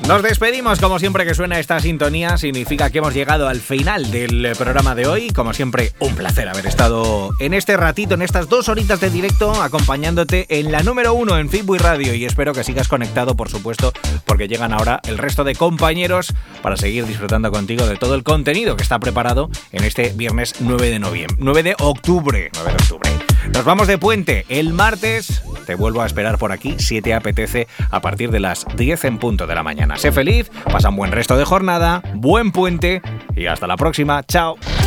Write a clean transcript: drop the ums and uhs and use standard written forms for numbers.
Nos despedimos, como siempre que suena esta sintonía, significa que hemos llegado al final del programa de hoy. Como siempre, un placer haber estado en este ratito, en estas 2 horitas de directo, acompañándote en la número 1 en Fitbuy Radio, y espero que sigas conectado, por supuesto, porque llegan ahora el resto de compañeros para seguir disfrutando contigo de todo el contenido que está preparado en este viernes 9 de octubre. Nos vamos de puente. El martes te vuelvo a esperar por aquí, si te apetece, a partir de las 10 en punto de la mañana. Sé feliz, pasa un buen resto de jornada, buen puente y hasta la próxima. Chao.